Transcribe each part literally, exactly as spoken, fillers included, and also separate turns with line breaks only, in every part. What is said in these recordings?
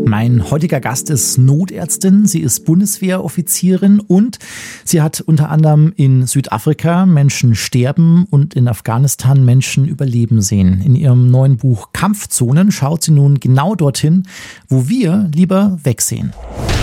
Mein heutiger Gast ist Notärztin, sie ist Bundeswehroffizierin und sie hat unter anderem in Südafrika Menschen sterben und in Afghanistan Menschen überleben sehen. In ihrem neuen Buch Kampfzonen schaut sie nun genau dorthin, wo wir lieber wegsehen.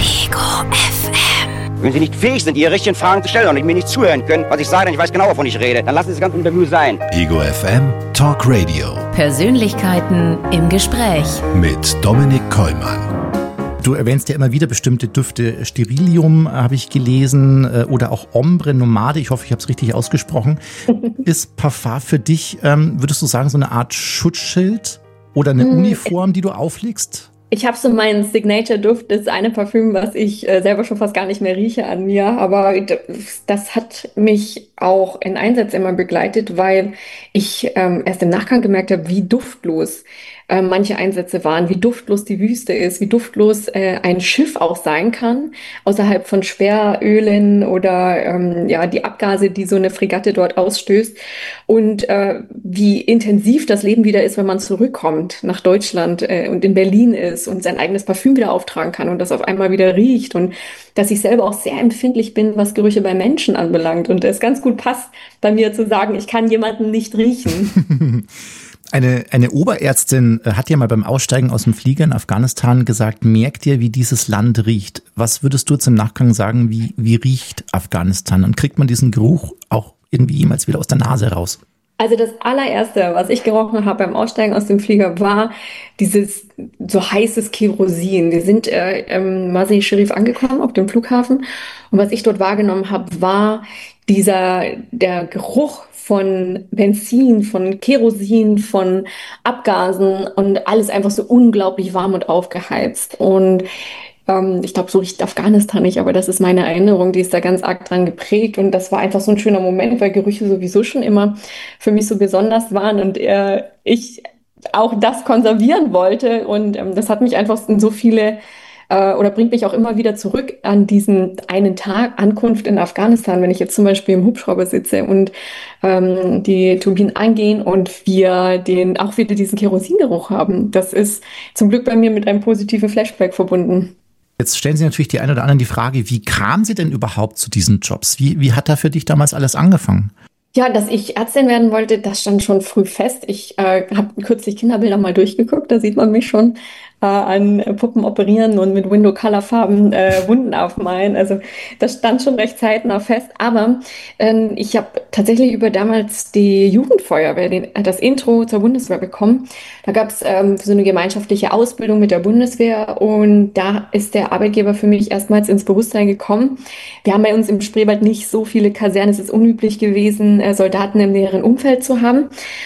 Ego F M.
Wenn Sie nicht fähig sind, Ihre richtigen Fragen zu stellen und mir nicht zuhören können, was ich sage, denn ich weiß genau, wovon ich rede, dann lassen Sie das ganze Interview sein.
Ego F M Talk Radio.
Persönlichkeiten im Gespräch.
Mit Dominik Kollmann.
Du erwähnst ja immer wieder bestimmte Düfte. Sterilium habe ich gelesen oder auch Ombre Nomade, ich hoffe, ich habe es richtig ausgesprochen. Ist Parfum für dich, ähm, würdest du sagen, so eine Art Schutzschild oder eine Uniform, die du auflegst?
Ich habe so meinen Signature-Duft, das ist eine Parfüm, was ich äh, selber schon fast gar nicht mehr rieche an mir, aber das, das hat mich auch in Einsätzen immer begleitet, weil ich ähm, erst im Nachgang gemerkt habe, wie duftlos äh, manche Einsätze waren, wie duftlos die Wüste ist, wie duftlos äh, ein Schiff auch sein kann, außerhalb von Schwerölen oder ähm, ja die Abgase, die so eine Fregatte dort ausstößt und äh, wie intensiv das Leben wieder ist, wenn man zurückkommt nach Deutschland äh, und in Berlin ist und sein eigenes Parfüm wieder auftragen kann und das auf einmal wieder riecht und dass ich selber auch sehr empfindlich bin, was Gerüche bei Menschen anbelangt und es ganz gut passt bei mir zu sagen, ich kann jemanden nicht riechen.
Eine, eine Oberärztin hat ja mal beim Aussteigen aus dem Flieger in Afghanistan gesagt, merkt ihr, wie dieses Land riecht? Was würdest du jetzt im Nachgang sagen, wie, wie riecht Afghanistan? Und kriegt man diesen Geruch auch irgendwie jemals wieder aus der Nase raus?
Also das allererste, was ich gerochen habe beim Aussteigen aus dem Flieger, war dieses so heißes Kerosin. Wir sind äh, im Mazar-i-Sharif angekommen auf dem Flughafen und was ich dort wahrgenommen habe, war dieser der Geruch von Benzin, von Kerosin, von Abgasen und alles einfach so unglaublich warm und aufgeheizt. Und ähm, ich glaube, so riecht Afghanistan nicht, aber das ist meine Erinnerung, die ist da ganz arg dran geprägt. Und das war einfach so ein schöner Moment, weil Gerüche sowieso schon immer für mich so besonders waren und äh, ich auch das konservieren wollte. Und ähm, das hat mich einfach in so viele oder bringt mich auch immer wieder zurück an diesen einen Tag Ankunft in Afghanistan, wenn ich jetzt zum Beispiel im Hubschrauber sitze und ähm, die Turbinen angehen und wir den auch wieder diesen Kerosingeruch haben. Das ist zum Glück bei mir mit einem positiven Flashback verbunden.
Jetzt stellen Sie natürlich die einen oder anderen die Frage, wie kam sie denn überhaupt zu diesen Jobs? Wie, wie hat da für dich damals alles angefangen?
Ja, dass ich Ärztin werden wollte, das stand schon früh fest. Ich äh, habe kürzlich Kinderbilder mal durchgeguckt, da sieht man mich schon äh, an Puppen operieren und mit Window-Color-Farben äh, Wunden aufmalen. Also das stand schon recht zeitnah fest. Aber ähm, ich habe tatsächlich über damals die Jugendfeuerwehr, den, das Intro zur Bundeswehr bekommen. Da gab es ähm, so eine gemeinschaftliche Ausbildung mit der Bundeswehr und da ist der Arbeitgeber für mich erstmals ins Bewusstsein gekommen. Wir haben bei uns im Spreewald nicht so viele Kasernen, es ist unüblich gewesen, Soldaten im näheren Umfeld zu haben.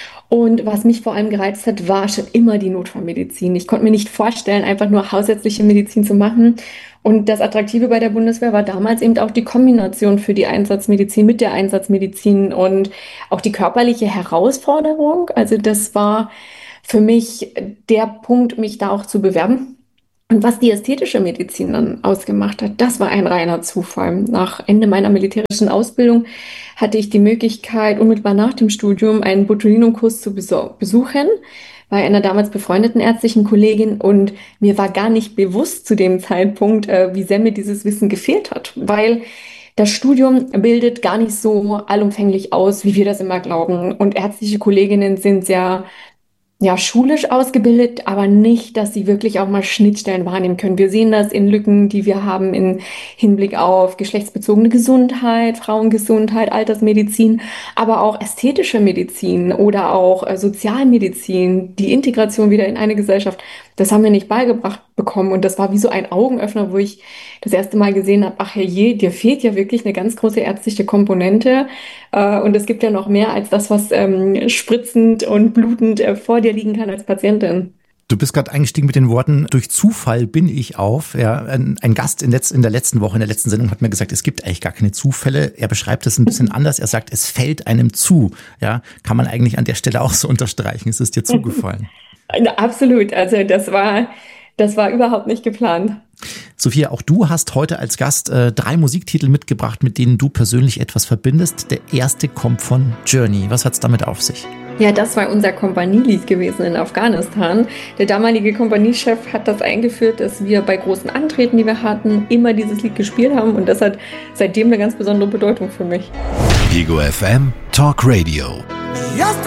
Und was mich vor allem gereizt hat, war schon immer die Notfallmedizin. Ich konnte mir nicht vorstellen, einfach nur hausärztliche Medizin zu machen. Und das Attraktive bei der Bundeswehr war damals eben auch die Kombination für die Einsatzmedizin mit der Einsatzmedizin und auch die körperliche Herausforderung. Also das war für mich der Punkt, mich da auch zu bewerben. Und was die ästhetische Medizin dann ausgemacht hat, das war ein reiner Zufall. Nach Ende meiner militärischen Ausbildung hatte ich die Möglichkeit, unmittelbar nach dem Studium einen Botulinum-Kurs zu besuchen bei einer damals befreundeten ärztlichen Kollegin. Und mir war gar nicht bewusst zu dem Zeitpunkt, wie sehr mir dieses Wissen gefehlt hat, weil das Studium bildet gar nicht so allumfänglich aus, wie wir das immer glauben. Und ärztliche Kolleginnen sind sehr ja, schulisch ausgebildet, aber nicht, dass sie wirklich auch mal Schnittstellen wahrnehmen können. Wir sehen das in Lücken, die wir haben im Hinblick auf geschlechtsbezogene Gesundheit, Frauengesundheit, Altersmedizin, aber auch ästhetische Medizin oder auch äh, Sozialmedizin, die Integration wieder in eine Gesellschaft. Das haben wir nicht beigebracht bekommen und das war wie so ein Augenöffner, wo ich das erste Mal gesehen habe, ach herrje, dir fehlt ja wirklich eine ganz große ärztliche Komponente äh, und es gibt ja noch mehr als das, was ähm, spritzend und blutend äh, vor dir liegen kann als Patientin.
Du bist gerade eingestiegen mit den Worten, durch Zufall bin ich auf. Ja, ein, ein Gast in, letz, in der letzten Woche, in der letzten Sendung hat mir gesagt, es gibt eigentlich gar keine Zufälle. Er beschreibt es ein bisschen anders. Er sagt, es fällt einem zu. Ja, kann man eigentlich an der Stelle auch so unterstreichen. Es ist dir zugefallen.
Absolut. Also das war, das war überhaupt nicht geplant.
Sophia, auch du hast heute als Gast äh, drei Musiktitel mitgebracht, mit denen du persönlich etwas verbindest. Der erste kommt von Journey. Was hat's damit auf sich?
Ja, das war unser Kompanielied gewesen in Afghanistan. Der damalige Kompaniechef hat das eingeführt, dass wir bei großen Antreten, die wir hatten, immer dieses Lied gespielt haben. Und das hat seitdem eine ganz besondere Bedeutung für mich.
Ego F M Talk Radio.